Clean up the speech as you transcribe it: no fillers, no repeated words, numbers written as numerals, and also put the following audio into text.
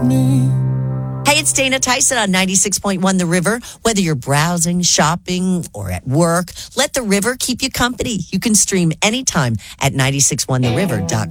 Hey, it's Dana Tyson on 96.1 The River. Whether you're browsing, shopping, or at work, let The River keep you company. You can stream anytime at 961theriver.com.